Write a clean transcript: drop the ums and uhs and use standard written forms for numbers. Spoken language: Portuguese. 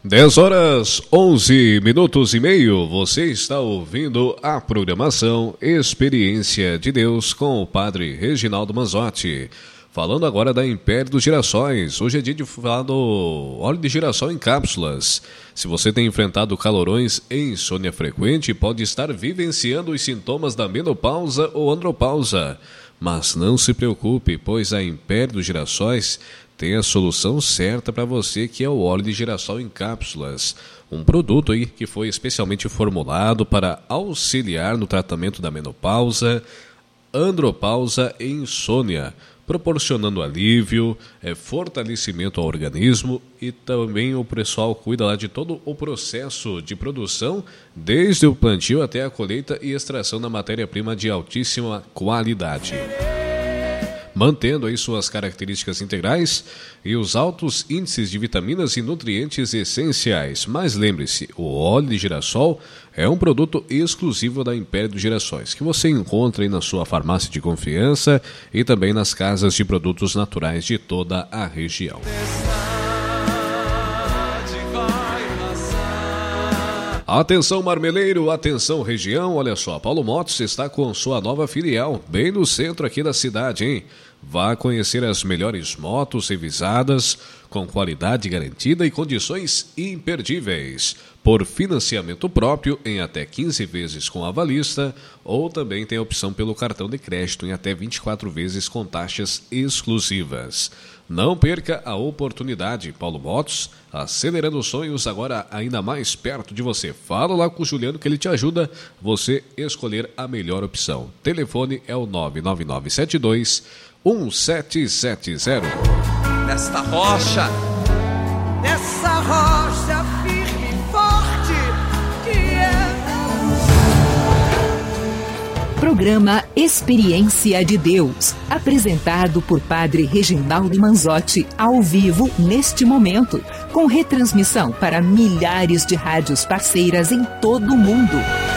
10h11 você está ouvindo a programação Experiência de Deus com o Padre Reginaldo Manzotti. Falando agora da Império dos Girassóis. Hoje é dia de falar do óleo de girassol em cápsulas. Se você tem enfrentado calorões e insônia frequente, pode estar vivenciando os sintomas da menopausa ou andropausa. Mas não se preocupe, pois a Império dos Girassóis tem a solução certa para você, que é o óleo de girassol em cápsulas. Um produto aí que foi especialmente formulado para auxiliar no tratamento da menopausa, andropausa e insônia, proporcionando alívio, fortalecimento ao organismo, e também o pessoal cuida lá de todo o processo de produção, desde o plantio até a colheita e extração da matéria-prima de altíssima qualidade, mantendo aí suas características integrais e os altos índices de vitaminas e nutrientes essenciais. Mas lembre-se, o óleo de girassol é um produto exclusivo da Império dos Girassóis, que você encontra aí na sua farmácia de confiança e também nas casas de produtos naturais de toda a região. Atenção marmeleiro, atenção região, olha só, Paulo Motos está com sua nova filial, bem no centro aqui da cidade, hein? Vá conhecer as melhores motos revisadas, com qualidade garantida e condições imperdíveis, por financiamento próprio em até 15 vezes com avalista, ou também tem a opção pelo cartão de crédito em até 24 vezes com taxas exclusivas. Não perca a oportunidade. Paulo Motos, acelerando sonhos agora ainda mais perto de você. Fala lá com o Juliano que ele te ajuda você escolher a melhor opção. Telefone é o 999721770. Nessa rocha firme e forte que é. Programa Experiência de Deus, apresentado por Padre Reginaldo Manzotti, ao vivo neste momento, com retransmissão para milhares de rádios parceiras em todo o mundo.